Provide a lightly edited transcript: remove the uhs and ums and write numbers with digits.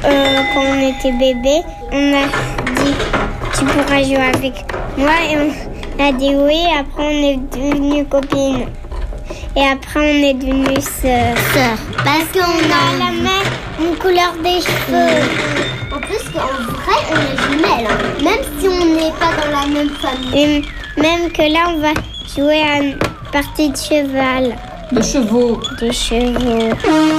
quand on était bébé, on a dit tu pourras jouer avec moi et on a dit oui. Après on est devenus copines et après on est devenus sœurs. Parce qu'on a la même couleur des cheveux. En plus, en vrai, on est jumelles, hein. Même si on n'est pas dans la même famille. Et même que là on va jouer à une partie de cheval. De chevaux. De chevaux.